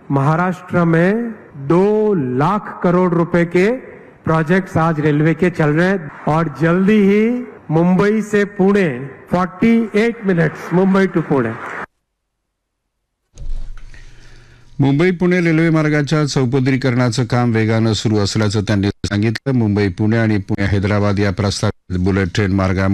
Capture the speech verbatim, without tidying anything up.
महाराष्ट्र में दो लाख करोड़ रुपए के प्रोजेक्ट्स आज रेलवे के चल रहे हैं और जल्दी ही मुंबई से पुणे अड़तालीस minutes Mumbai to Pune. Mumbai Pune railway मार्गाच्या चौपदरीकरणाचं काम वेगानं सुरू असल्याचं त्यांनी सांगितलं. मुंबई पुणे आणि पुणे हैदराबाद या प्रस्तावित बुलेट ट्रेन मार्गामुळे